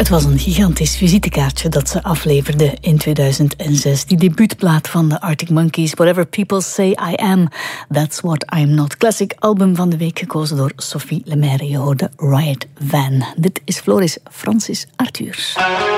Het was een gigantisch visitekaartje dat ze afleverde in 2006. Die debuutplaat van de Arctic Monkeys, Whatever People Say I Am, That's What I'm Not. Classic album van de week, gekozen door Sophie Lemaire. Je hoorde Riot Van. Dit is Floris Francis Arthurs.